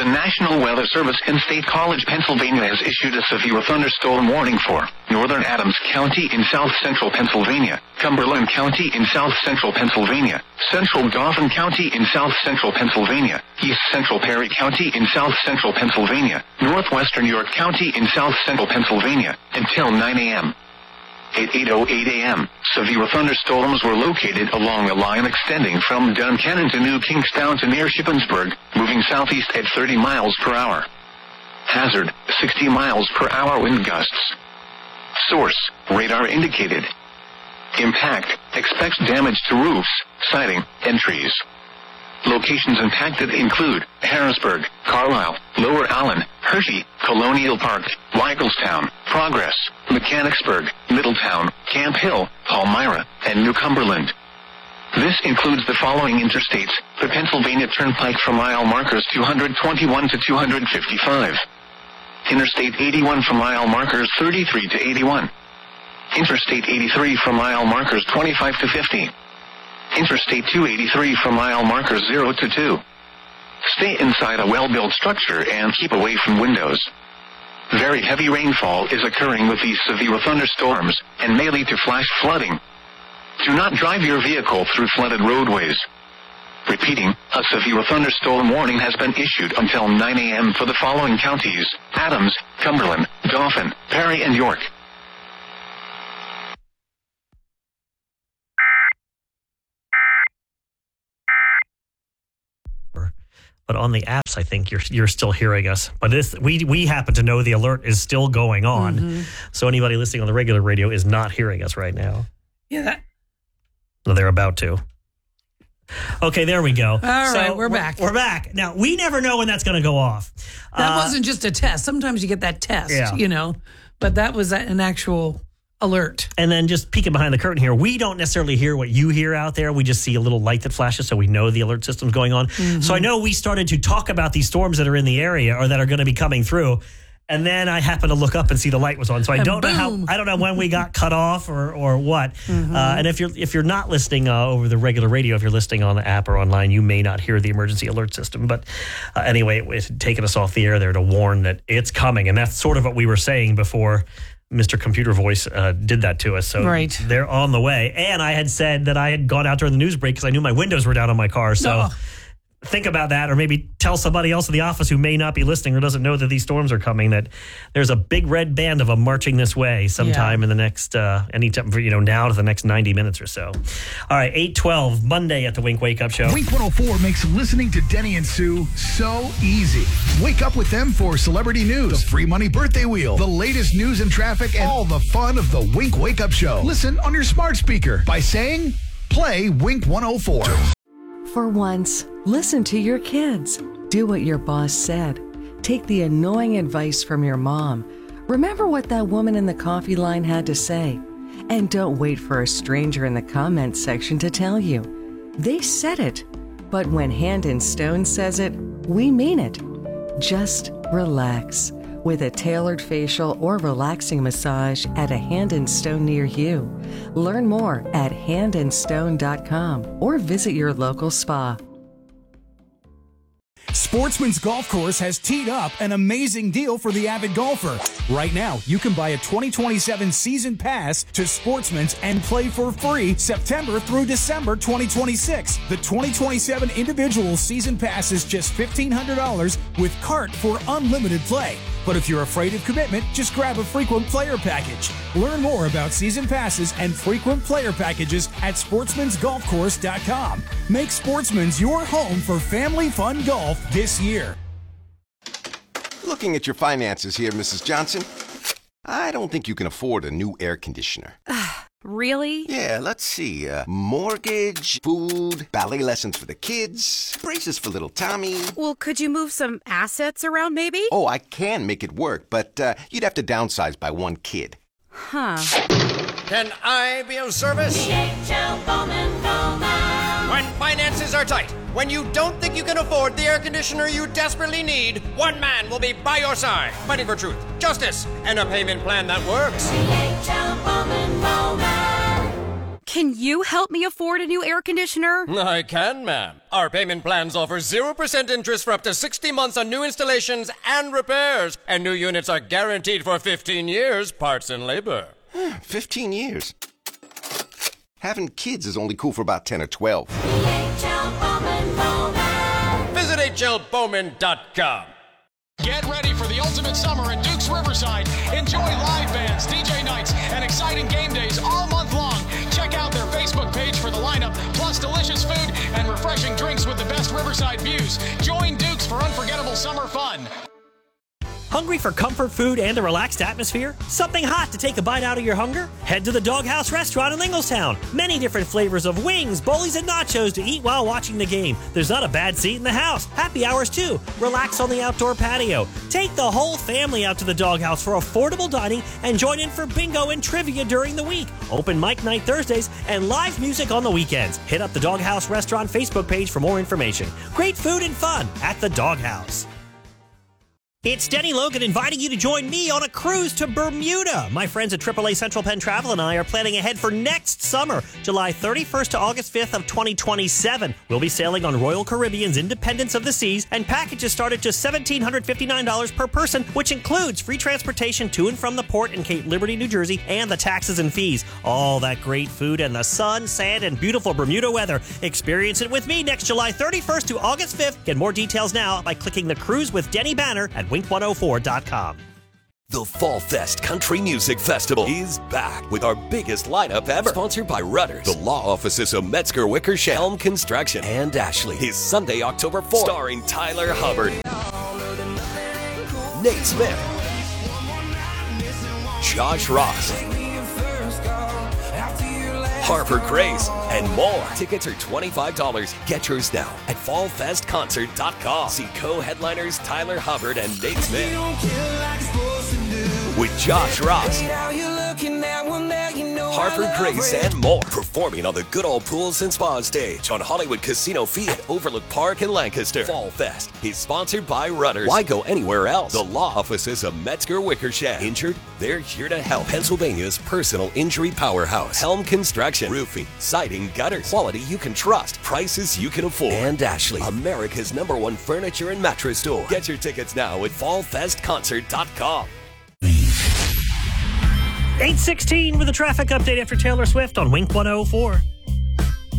The National Weather Service in State College, Pennsylvania has issued a severe thunderstorm warning for northern Adams County in south-central Pennsylvania, Cumberland County in south-central Pennsylvania, central Dauphin County in south-central Pennsylvania, east-central Perry County in south-central Pennsylvania, northwestern York County in south-central Pennsylvania, until 9 a.m. At 8:08 a.m., severe thunderstorms were located along a line extending from Duncannon to New Kingstown to near Shippensburg, moving southeast at 30 miles per hour. Hazard, 60 miles per hour wind gusts. Source, radar indicated. Impact, expects damage to roofs, siding, and trees. Locations impacted include Harrisburg, Carlisle, Lower Allen, Hershey, Colonial Park, Weigelstown, Progress, Mechanicsburg, Middletown, Camp Hill, Palmyra, and New Cumberland. This includes the following interstates: the Pennsylvania Turnpike from mile markers 221 to 255. Interstate 81 from mile markers 33 to 81. Interstate 83 from mile markers 25 to 50. Interstate 283 from mile markers 0 to 2. Stay inside a well-built structure and keep away from windows. Very heavy rainfall is occurring with these severe thunderstorms and may lead to flash flooding. Do not drive your vehicle through flooded roadways. Repeating, a severe thunderstorm warning has been issued until 9 a.m. for the following counties: Adams, Cumberland, Dauphin, Perry, and York. But on the apps, I think you're still hearing us. But we happen to know the alert is still going on. Mm-hmm. So anybody listening on the regular radio is not hearing us right now. Yeah. No, they're about to. Okay, there we go. All right, we're back. We're back. Now, we never know when that's going to go off. That wasn't just a test. Sometimes you get that test, But that was an actual alert. And then just peeking behind the curtain here, we don't necessarily hear what you hear out there. We just see a little light that flashes, so we know the alert system's going on. Mm-hmm. So I know we started to talk about these storms that are in the area or that are going to be coming through. And then I happened to look up and see the light was on. So I don't know when we got cut off or what. Mm-hmm. And if you're not listening over the regular radio, if you're listening on the app or online, you may not hear the emergency alert system. But anyway, it's taken us off the air there to warn that it's coming. And that's sort of what we were saying before Mr. Computer Voice did that to us. So They're on the way. And I had said that I had gone out during the news break because I knew my windows were down on my car. So think about that, or maybe tell somebody else in the office who may not be listening or doesn't know that these storms are coming that there's a big red band of them marching this way sometime in the next, anytime, now to the next 90 minutes or so. All right, 8:12, Monday at the Wink Wake Up Show. Wink 104 makes listening to Denny and Sue so easy. Wake up with them for celebrity news, the free money birthday wheel, the latest news and traffic, and all the fun of the Wink Wake Up Show. Listen on your smart speaker by saying, play Wink 104. For once, listen to your kids. Do what your boss said. Take the annoying advice from your mom. Remember what that woman in the coffee line had to say. And don't wait for a stranger in the comments section to tell you. They said it. But when Hand and Stone says it, we mean it. Just relax with a tailored facial or relaxing massage at a Hand and Stone near you. Learn more at handandstone.com or visit your local spa. Sportsman's Golf Course has teed up an amazing deal for the avid golfer. Right now, you can buy a 2027 season pass to Sportsman's and play for free September through December 2026. The 2027 individual season pass is just $1,500 with cart for unlimited play. But if you're afraid of commitment, just grab a frequent player package. Learn more about season passes and frequent player packages at sportsmansgolfcourse.com. Make Sportsman's your home for family fun golf this year. Looking at your finances here, Mrs. Johnson, I don't think you can afford a new air conditioner. Really? Yeah, let's see. Mortgage, food, ballet lessons for the kids, braces for little Tommy. Well, could you move some assets around maybe? Oh, I can make it work, but you'd have to downsize by one kid. Huh. Can I be of service? DHL Bowman Bowman. When finances are tight, when you don't think you can afford the air conditioner you desperately need, one man will be by your side, fighting for truth, justice, and a payment plan that works. DHL Bowman Bowman. Can you help me afford a new air conditioner? I can, ma'am. Our payment plans offer 0% interest for up to 60 months on new installations and repairs. And new units are guaranteed for 15 years, parts and labor. 15 years? Having kids is only cool for about 10 or 12. H.L. Bowman Bowman. Visit hlbowman.com. Get ready for the ultimate summer at Duke's Riverside. Enjoy live bands, DJ nights, and exciting game days all month long. Check out their Facebook page for the lineup, plus delicious food and refreshing drinks with the best Riverside views. Join Duke's for unforgettable summer fun. Hungry for comfort food and a relaxed atmosphere? Something hot to take a bite out of your hunger? Head to the Doghouse Restaurant in Ingalstown. Many different flavors of wings, bowlies, and nachos to eat while watching the game. There's not a bad seat in the house. Happy hours too. Relax on the outdoor patio. Take the whole family out to the Doghouse for affordable dining and join in for bingo and trivia during the week. Open mic night Thursdays and live music on the weekends. Hit up the Doghouse Restaurant Facebook page for more information. Great food and fun at the Doghouse. It's Denny Logan inviting you to join me on a cruise to Bermuda. My friends at AAA Central Penn Travel and I are planning ahead for next summer, July 31st to August 5th of 2027. We'll be sailing on Royal Caribbean's Independence of the Seas, and packages start at just $1,759 per person, which includes free transportation to and from the port in Cape Liberty, New Jersey, and the taxes and fees. All that great food and the sun, sand, and beautiful Bermuda weather. Experience it with me next July 31st to August 5th. Get more details now by clicking the Cruise with Denny banner at wink104.com. The Fall Fest Country Music Festival is back with our biggest lineup ever. Sponsored by Rudders, the law offices of Metzger Wickersham, Helm Construction, and Ashley. Is Sunday, October 4th. Starring Tyler Hubbard, Nate Smith, Josh Ross, Harper Grace, and more. Tickets are $25. Get yours now at fallfestconcert.com. See co-headliners Tyler Hubbard and Nate Smith with Josh Ross, Harper Grace, and more. Performing on the Good Old Pools and Spa stage on Hollywood Casino Fee at Overlook Park in Lancaster. Fall Fest is sponsored by Rudders. Why go anywhere else? The law offices of Metzger Wickersham. Injured? They're here to help. Pennsylvania's personal injury powerhouse. Helm Construction. Roofing, siding, gutters. Quality you can trust. Prices you can afford. And Ashley, America's #1 furniture and mattress store. Get your tickets now at fallfestconcert.com. 8:16 with a traffic update after Taylor Swift on Wink 104.